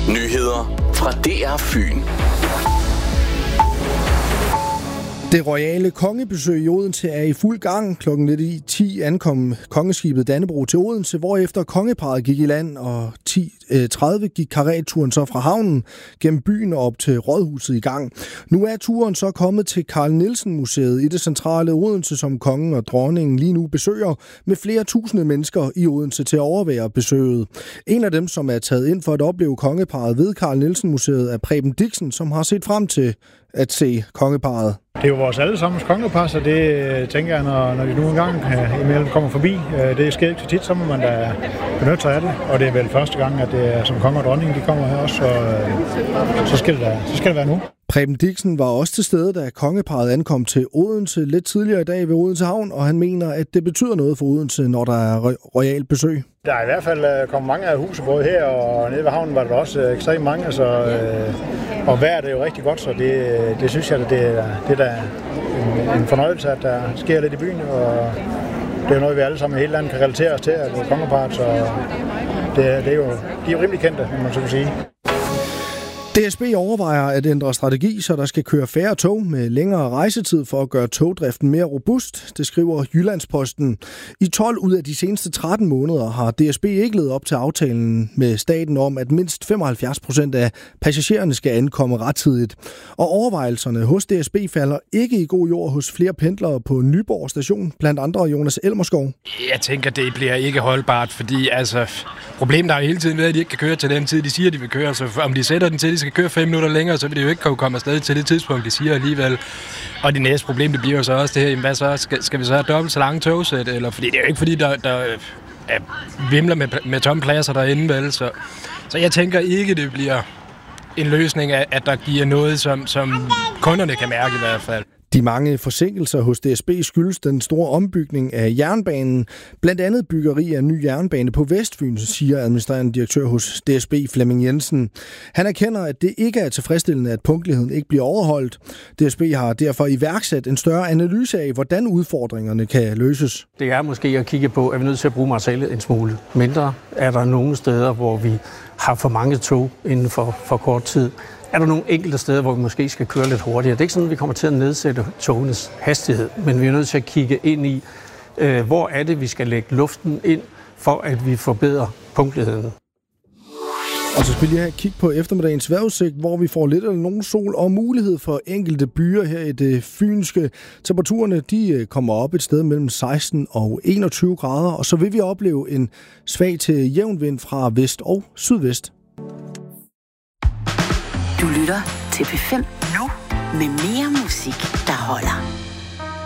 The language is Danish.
Nyheder fra DR Fyn. Det royale kongebesøg i Odense er i fuld gang. Klokken lidt i 10 ankom kongeskibet Dannebrog til Odense, hvorefter kongeparret gik i land, og 10:30 gik karetturen så fra havnen gennem byen og op til rådhuset i gang. Nu er turen så kommet til Carl Nielsen Museet i det centrale Odense, som kongen og dronningen lige nu besøger, med flere tusinde mennesker i Odense til at overvære besøget. En af dem, som er taget ind for at opleve kongeparret ved Carl Nielsen Museet, er Preben Dixen, som har set frem til at se kongeparret. Det er jo vores allesammens kongepar, så det tænker jeg, når vi nu engang imellem kommer forbi. Det sker ikke så tit, så må man da benytte sig af det. Og det er vel første gang, at det er som konge og dronning, de kommer her også, så skal det være nu. Preben Dixen var også til stede, da kongeparret ankom til Odense lidt tidligere i dag ved Odense Havn, og han mener, at det betyder noget for Odense, når der er royalt besøg. Der er i hvert fald kommet mange af huse, både her og nede ved havnen var der også ekstremt mange, og vejret er jo rigtig godt, så det synes jeg, at det er da en fornøjelse, at der sker lidt i byen, og det er jo noget, vi alle sammen i hele landet kan relatere os til, at det er kongeparret, så de er jo rimelig kendte, må man så sige. DSB overvejer at ændre strategi, så der skal køre færre tog med længere rejsetid for at gøre togdriften mere robust, det skriver Jyllandsposten. I 12 ud af de seneste 13 måneder har DSB ikke levet op til aftalen med staten om, at mindst 75% af passagererne skal ankomme rettidigt. Og overvejelserne hos DSB falder ikke i god jord hos flere pendlere på Nyborg station, blandt andre Jonas Elmerskov. Jeg tænker, det bliver ikke holdbart, fordi problemet er jo hele tiden ved, at de ikke kan køre til den tid, de siger, de vil køre. Så om de sætter den til, de skal køre 5 minutter længere, så vil det jo ikke kunne komme afsted til det tidspunkt, de siger alligevel. Og det næste problem, det bliver jo så også det her, hvad så? Skal vi så have dobbelt så lange togsæt? Eller, fordi det er jo ikke fordi, der vimler med tomme pladser derinde, vel? Så jeg tænker ikke, det bliver en løsning, at der giver noget, som kunderne kan mærke i hvert fald. De mange forsinkelser hos DSB skyldes den store ombygning af jernbanen, blandt andet byggeri af en ny jernbane på Vestfyn, siger administrerende direktør hos DSB Flemming Jensen. Han erkender, at det ikke er tilfredsstillende, at punktligheden ikke bliver overholdt. DSB har derfor iværksat en større analyse af, hvordan udfordringerne kan løses. Det er måske at kigge på, at vi er nødt til at bruge materialet en smule mindre. Er der nogle steder, hvor vi har for mange tog inden for kort tid? Er der nogle enkelte steder, hvor vi måske skal køre lidt hurtigere? Det er ikke sådan, at vi kommer til at nedsætte togenes hastighed, men vi er nødt til at kigge ind i, hvor er det, vi skal lægge luften ind, for at vi forbedrer punktligheden. Og så skal vi lige have et kig på eftermiddagens vejrudsigt, hvor vi får lidt eller nogen sol og mulighed for enkelte byer her i det fynske. Temperaturerne de kommer op et sted mellem 16 og 21 grader, og så vil vi opleve en svag til jævn vind fra vest og sydvest. Du lytter til P5 nu med mere musik, der holder.